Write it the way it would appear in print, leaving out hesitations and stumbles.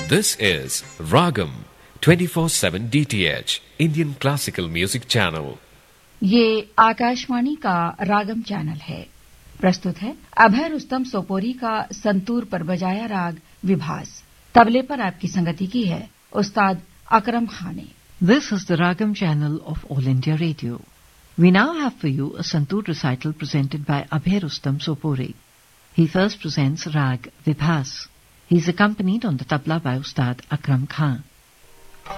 This is Ragam 24/7 DTH Indian Classical Music Channel. ये आकाशवाणी का रागम channel है। प्रस्तुत है अभय रुस्तम सोपोरी का संतूर पर बजाया राग विभास। तबले पर आपकी संगति की है उस्ताद अकरम खान ने। This is the Ragam channel of All India Radio. We now have for you a santoor recital presented by Abhay Rustam Sopori. He first presents Rag Vibhas. He is accompanied on the tabla by Ustad Akram Khan.